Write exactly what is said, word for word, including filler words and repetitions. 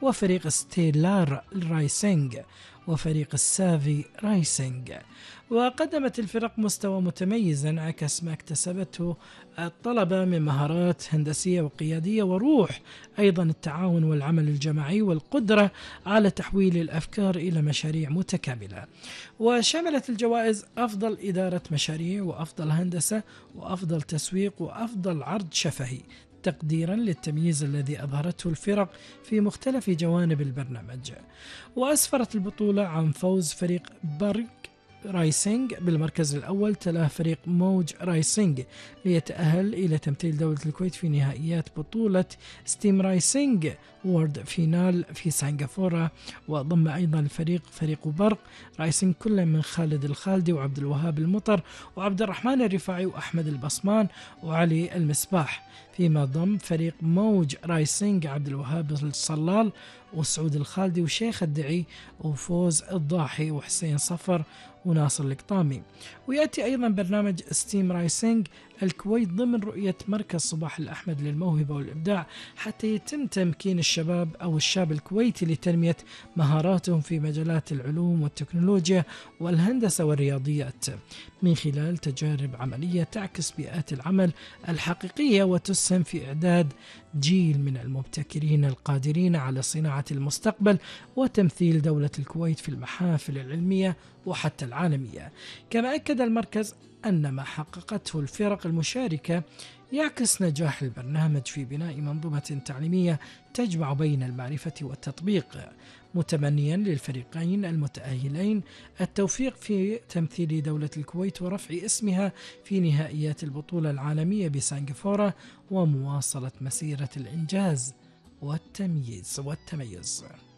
وفريق ستيلار رايسينج وفريق السافي رايسينج. وقدمت الفرق مستوى متميز عكس ما اكتسبته الطلبة من مهارات هندسية وقيادية وروح أيضا التعاون والعمل الجماعي والقدرة على تحويل الأفكار إلى مشاريع متكاملة. وشملت الجوائز أفضل إدارة مشاريع وأفضل هندسة وأفضل تسويق وأفضل عرض شفهي، تقديرا للتمييز الذي أظهرته الفرق في مختلف جوانب البرنامج. وأسفرت البطولة عن فوز فريق بارك رايسينج بالمركز الأول، تلاه فريق موج رايسينج ليتأهل إلى تمثيل دولة الكويت في نهائيات بطولة ستيم رايسينج وورد فينال في سنغافورة. وضم أيضا الفريق فريق برق رايسينج كل من خالد الخالدي وعبد الوهاب المطر وعبد الرحمن الرفاعي وأحمد البصمان وعلي المصباح، فيما ضم فريق موج رايسينج عبد الوهاب الصلال وسعود الخالدي وشيخ الدعي وفوز الضاحي وحسين صفر وناصر القطامي. ويأتي أيضا برنامج ستيم رايسينج الكويت ضمن رؤية مركز صباح الأحمد للموهبة والإبداع، حتى يتم تمكين الشباب أو الشاب الكويتي لتنمية مهاراتهم في مجالات العلوم والتكنولوجيا والهندسة والرياضيات من خلال تجارب عملية تعكس بيئات العمل الحقيقية وتسهم في إعداد جيل من المبتكرين القادرين على صناعة المستقبل وتمثيل دولة الكويت في المحافل العلمية وحتى العالمية. كما أكد المركز أن ما حققته الفرق المشاركة يعكس نجاح البرنامج في بناء منظومة تعليمية تجمع بين المعرفة والتطبيق، متمنيا للفريقين المتأهلين التوفيق في تمثيل دولة الكويت ورفع اسمها في نهائيات البطولة العالمية بسنغافورة ومواصلة مسيرة الإنجاز والتمييز والتميز.